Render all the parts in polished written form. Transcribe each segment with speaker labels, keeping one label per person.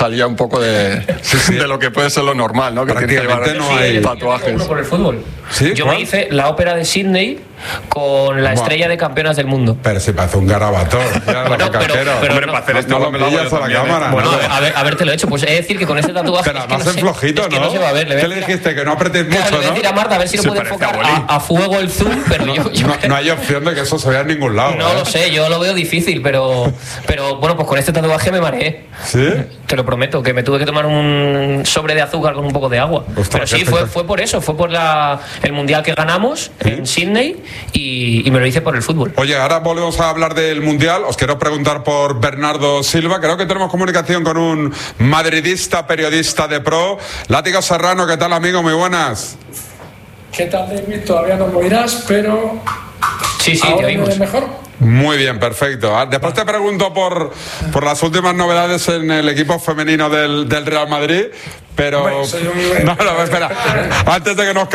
Speaker 1: salía un poco de lo que puede ser lo normal, ¿no? Que tiene que llevar
Speaker 2: no hay
Speaker 1: tatuajes.
Speaker 3: Por el fútbol.
Speaker 2: ¿Sí?
Speaker 3: Yo
Speaker 2: ¿Cuál?
Speaker 3: me hice la ópera de Sydney con la estrella de campeonas del mundo.
Speaker 2: Pero se parece un garabato.
Speaker 3: Bueno, pero
Speaker 1: Hombre, para hacer esto
Speaker 2: no lo pillas a la cámara.
Speaker 3: Bueno,
Speaker 2: ¿no?
Speaker 3: a ver, te lo he hecho. Pues he de decir que con ese tatuaje.
Speaker 2: Pero además en flojito,
Speaker 3: es que
Speaker 2: ¿no?
Speaker 3: no se va a ver.
Speaker 2: ¿Qué le dijiste? Que no apretes
Speaker 3: Claro,
Speaker 2: mucho,
Speaker 3: le voy a
Speaker 2: ¿no?
Speaker 3: decir a Marta a ver si lo
Speaker 1: Se
Speaker 3: puede
Speaker 1: parece
Speaker 3: enfocar
Speaker 1: a Bolí.
Speaker 3: a fuego el zoom, pero
Speaker 2: No hay opción de que eso se vea en ningún lado.
Speaker 3: no lo sé, yo lo veo difícil, pero bueno, pues con este tatuaje me mareé.
Speaker 2: ¿Sí?
Speaker 3: Te lo prometo, que me tuve que tomar un sobre de azúcar con un poco de agua.
Speaker 2: Ostras,
Speaker 3: Pero sí,
Speaker 2: qué
Speaker 3: fue por eso, fue por el mundial que ganamos en Sydney y me lo hice por el fútbol.
Speaker 2: Oye, ahora volvemos a hablar del Mundial. Os quiero preguntar por Bernardo Silva. Creo que tenemos comunicación con un madridista, periodista de pro. Látigo Serrano, ¿qué tal, amigo? Muy buenas.
Speaker 4: ¿Qué tal, David? Todavía no me oirás, pero
Speaker 3: Sí, te
Speaker 4: ahora me
Speaker 3: oímos.
Speaker 4: oyes mejor.
Speaker 2: Muy bien, perfecto. Después te pregunto por las últimas novedades en el equipo femenino del Real Madrid, pero...
Speaker 4: Bueno, soy un-
Speaker 2: No, espera. Antes de que nos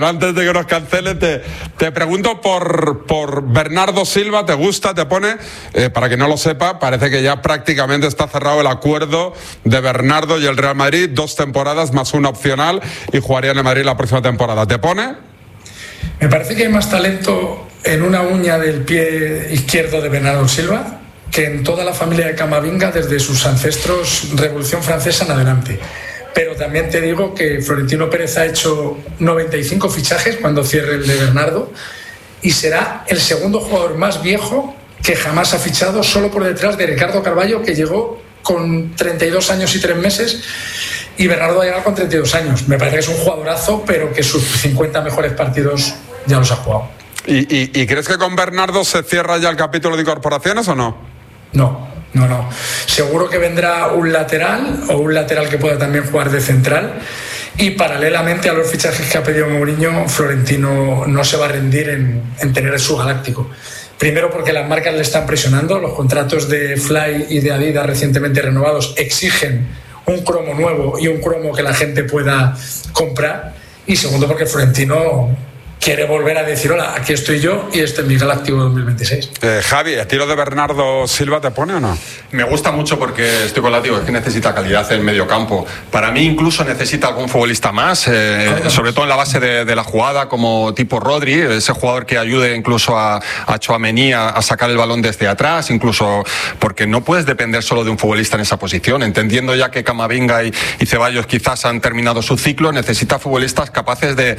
Speaker 2: cancelen, te pregunto por Bernardo Silva. ¿Te gusta? ¿Te pone? Para que no lo sepa, parece que ya prácticamente está cerrado el acuerdo de Bernardo y el Real Madrid. 2 temporadas más una opcional y jugaría en el Madrid la próxima temporada. ¿Te pone?
Speaker 4: Me parece que hay más talento en una uña del pie izquierdo de Bernardo Silva que en toda la familia de Camavinga desde sus ancestros Revolución Francesa en adelante. Pero también te digo que Florentino Pérez ha hecho 95 fichajes cuando cierre el de Bernardo y será el segundo jugador más viejo que jamás ha fichado, solo por detrás de Ricardo Carvalho, que llegó con 32 años y 3 meses, y Bernardo va a llegar con 32 años. Me parece que es un jugadorazo, pero que sus 50 mejores partidos ya los ha jugado.
Speaker 2: ¿Y crees que con Bernardo se cierra ya el capítulo de incorporaciones o no?
Speaker 4: No. Seguro que vendrá un lateral o un lateral que pueda también jugar de central. Y paralelamente a los fichajes que ha pedido Mourinho, Florentino no se va a rendir en tener su galáctico. Primero porque las marcas le están presionando. Los contratos de Fly y de Adidas recientemente renovados exigen un cromo nuevo y un cromo que la gente pueda comprar. Y segundo porque Florentino quiere volver a decir: hola, aquí estoy yo y este es mi Galáctico 2026.
Speaker 2: Javi, ¿el tiro de Bernardo Silva te pone o no?
Speaker 1: Me gusta mucho porque estoy con Látigo, es que necesita calidad en medio campo. Para mí incluso necesita algún futbolista más, sobre todo en la base de la jugada, como tipo Rodri, ese jugador que ayude incluso a Tchouaméni a sacar el balón desde atrás, incluso porque no puedes depender solo de un futbolista en esa posición. Entendiendo ya que Camavinga y Ceballos quizás han terminado su ciclo, necesita futbolistas capaces de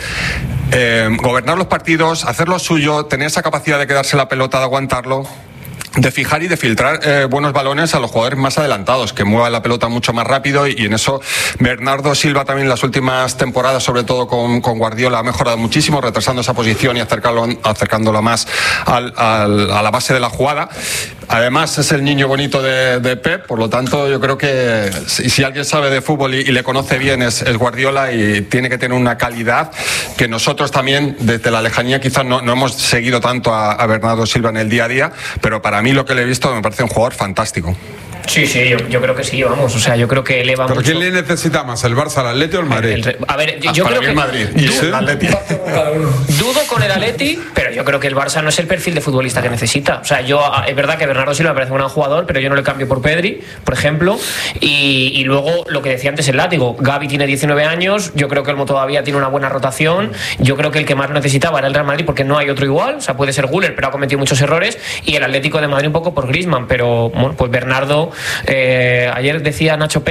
Speaker 1: gobernar los partidos, hacer lo suyo, tener esa capacidad de quedarse la pelota, de aguantarlo, de fijar y de filtrar buenos balones a los jugadores más adelantados, que muevan la pelota mucho más rápido, y en eso Bernardo Silva también en las últimas temporadas, sobre todo con Guardiola, ha mejorado muchísimo, retrasando esa posición y acercándola más a la base de la jugada. Además es el niño bonito de Pep, por lo tanto yo creo que si alguien sabe de fútbol y le conoce bien es Guardiola, y tiene que tener una calidad que nosotros también desde la lejanía quizás no hemos seguido tanto a Bernardo Silva en el día a día, pero para mí lo que le he visto me parece un jugador fantástico.
Speaker 3: Sí, yo creo que sí, vamos. O sea, yo creo que eleva
Speaker 2: ¿Pero
Speaker 3: mucho.
Speaker 2: quién le necesita más, el Barça, el Atleti o el Madrid?
Speaker 3: A ver, yo
Speaker 1: Para
Speaker 3: creo
Speaker 1: mí
Speaker 3: que
Speaker 1: el Madrid
Speaker 2: ¿Sí?
Speaker 1: el Atleti.
Speaker 4: Cada uno.
Speaker 3: dudo con el Atleti, pero yo creo que el Barça no es el perfil de futbolista que necesita. O sea, es verdad que Bernardo Silva me parece un gran jugador, pero yo no le cambio por Pedri, por ejemplo. Y luego lo que decía antes el Látigo, Gavi tiene 19 años, yo creo que Olmo todavía tiene una buena rotación. Yo creo que el que más lo necesitaba era el Real Madrid, porque no hay otro igual. O sea, puede ser Güler, pero ha cometido muchos errores. Y el Atlético de Madrid un poco por Griezmann, pero bueno, pues Bernardo. Ayer decía Nacho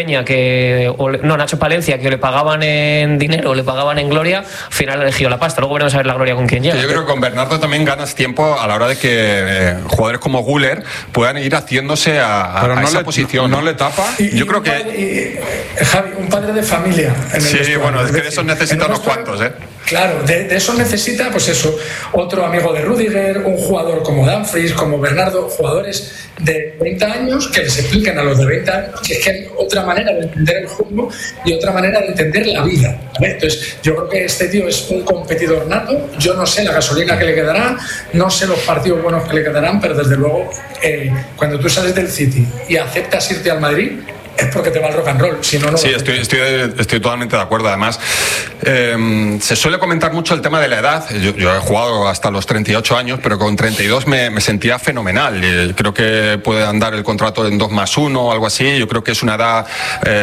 Speaker 3: Palencia que le pagaban en dinero, le pagaban en gloria, al final ha elegido la pasta. Luego veremos a ver la gloria con quién llega.
Speaker 1: Yo creo que con Bernardo también ganas tiempo a la hora de que jugadores como Güler puedan ir haciéndose a esa posición.
Speaker 2: ¿No le tapa?
Speaker 1: Yo creo que...
Speaker 4: Javi, un padre de familia. En el
Speaker 1: Sí,
Speaker 4: vestuario.
Speaker 1: bueno, es que de
Speaker 4: decir,
Speaker 1: esos necesita
Speaker 4: en el
Speaker 1: unos
Speaker 4: vestuario,
Speaker 1: cuantos, ¿eh?
Speaker 4: Claro, de eso necesita, pues eso, otro amigo de Rüdiger, un jugador como Dumfries, como Bernardo, jugadores de 30 años que les expliquen a los de 20 años que es que hay otra manera de entender el fútbol y otra manera de entender la vida, ¿vale? Entonces, yo creo que este tío es un competidor nato. Yo no sé la gasolina que le quedará, no sé los partidos buenos que le quedarán, pero desde luego, cuando tú sales del City y aceptas irte al Madrid, es porque te va el rock and roll, si no, no.
Speaker 1: Sí, estoy totalmente de acuerdo. Además, se suele comentar mucho el tema de la edad. Yo he jugado hasta los 38 años, pero con 32 me sentía fenomenal. Creo que puede andar el contrato en 2+1 o algo así. Yo creo que es una edad